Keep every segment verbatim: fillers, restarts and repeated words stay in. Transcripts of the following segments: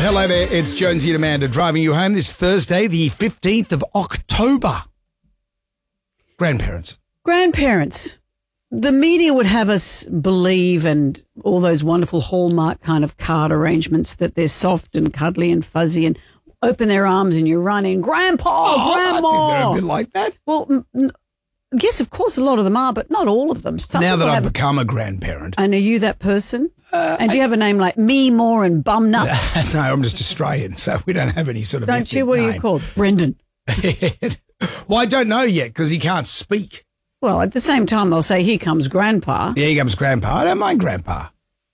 Hello there, it's Jonesy and Amanda driving you home this Thursday, the fifteenth of October. Grandparents. Grandparents. The media would have us believe, and all those wonderful Hallmark kind of card arrangements, that they're soft and cuddly and fuzzy and open their arms and you run in, Grandpa, Oh, Grandma. I think they're a bit like that. Well, n- n- yes, of course, a lot of them are, but not all of them. Some Now that people I've have- become a grandparent. And are you that person? Uh, and do you have a name like Me, More and Bum Nuts? No, I'm just Australian, so we don't have any sort of Don't ethnic you? What are name. you called? Brendan. Well, I don't know yet because he can't speak. Well, at the same time, they'll say, here comes Grandpa. Yeah, he comes Grandpa. I don't mind Grandpa.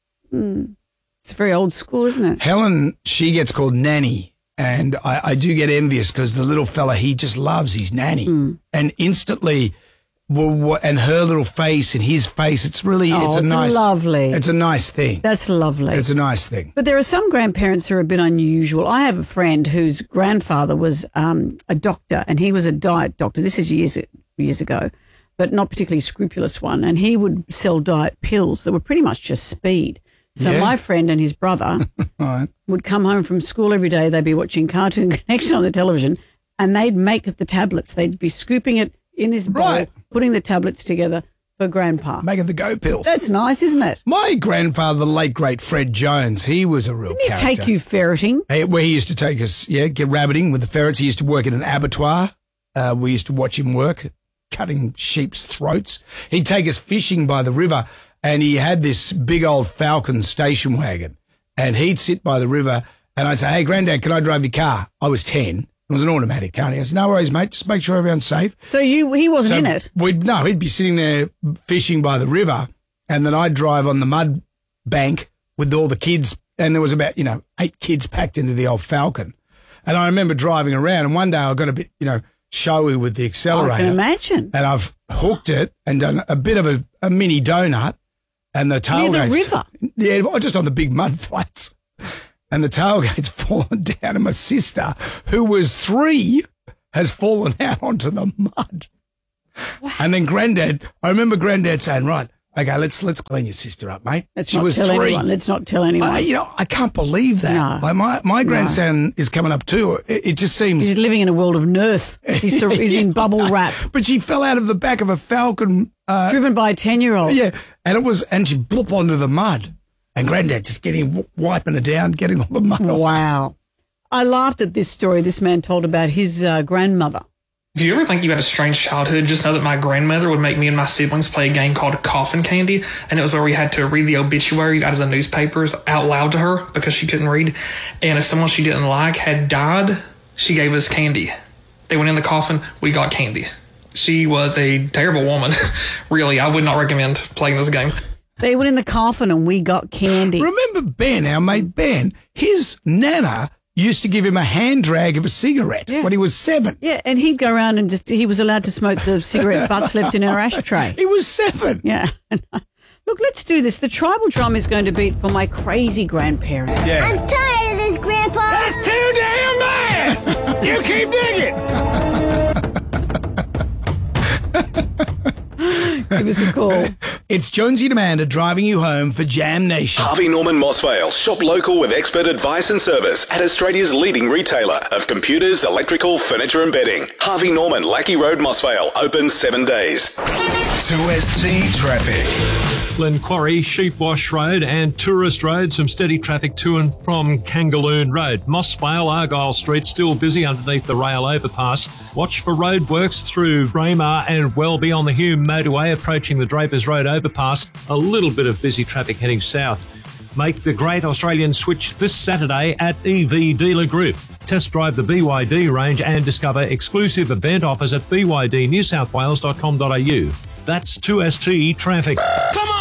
It's very old school, isn't it? Helen, she gets called Nanny, and I, I do get envious because the little fella, he just loves his nanny. Hmm. And instantly, well, what- and her little face and his face, it's really, Oh, it's a it's nice, lovely. It's a nice thing. That's lovely. It's a nice thing. But there are some grandparents who are a bit unusual. I have a friend whose grandfather was um, a doctor, and he was a diet doctor. This is years years ago, but not particularly scrupulous one. And he would sell diet pills that were pretty much just speed. So Yeah. my friend and his brother All right. would come home from school every day. They'd be watching Cartoon Connection on the television, and they'd make the tablets. They'd be scooping it in his bowl, Right. putting the tablets together for Grandpa. Making the go pills. That's nice, isn't it? My grandfather, the late great Fred Jones, he was a real Didn't he character. take you ferreting? Hey, where he used to take us, yeah, get rabbiting with the ferrets. He used to work in an abattoir. Uh, we used to watch him work, cutting sheep's throats. He'd take us fishing by the river, and he had this big old Falcon station wagon. And he'd sit by the river, and I'd say, hey, Granddad, can I drive your car? I was ten. It was an automatic car. And he goes, no worries, mate. Just make sure everyone's safe. So you he wasn't So in it. We'd, no, he'd be sitting there fishing by the river, and then I'd drive on the mud bank with all the kids, and there was about, you know, eight kids packed into the old Falcon. And I remember driving around, and one day I got a bit, you know, showy with the accelerator. I can imagine. And I've hooked it and done a bit of a, a mini donut, and the tailgate's... Near the river? Yeah, just on the big mud flats. And the tailgate's fallen down, and my sister, who was three, has fallen out onto the mud. Wow. And then Granddad, I remember Granddad saying, right, okay, let's let's clean your sister up, mate. Let's she not was tell three. anyone. Let's not tell anyone. I, you know, I can't believe that. No. Like my, my grandson is coming up too. It, it just seems... He's living in a world of Nerth. He's, sur- he's in bubble wrap, But she fell out of the back of a Falcon. Uh, driven by a ten-year-old. yeah, and it was, and she bloop onto the mud. And Granddad just getting, wiping her down, getting all the mud off. Wow. I laughed at this story this man told about his uh, grandmother. If you ever think you had a strange childhood, just know that my grandmother would make me and my siblings play a game called Coffin Candy, and it was where we had to read the obituaries out of the newspapers out loud to her because she couldn't read. And if someone she didn't like had died, she gave us candy. They went in the coffin, we got candy. She was a terrible woman. Really, I would not recommend playing this game. They went in the coffin and we got candy. Remember Ben, our mate Ben, his nana used to give him a hand drag of a cigarette Yeah. when he was seven. Yeah, and he'd go around and just, he was allowed to smoke the cigarette butts left in our ashtray. He was seven. Yeah. Look, let's do this. The tribal drum is going to beat for my crazy grandparent. Yeah. I'm tired of this, Grandpa. That's too damn bad! You keep digging! Give us a call. It's Jonesy and Amanda driving you home for Jam Nation. Harvey Norman Mossvale. Shop local with expert advice and service at Australia's leading retailer of computers, electrical, furniture and bedding. Harvey Norman, Lackey Road, Mossvale. Open seven days. two S T Traffic. Glen Quarry, Sheepwash Road and Tourist Road. Some steady traffic to and from Kangaloon Road. Mossvale, Argyle Street still busy underneath the rail overpass. Watch for roadworks through Braemar and Welby on the Hume motorway approaching the Drapers Road overpass. A little bit of busy traffic heading south. Make the great Australian switch this Saturday at E V Dealer Group. Test drive the B Y D range and discover exclusive event offers at b y d new south wales dot com dot a u. That's two S T Traffic. Come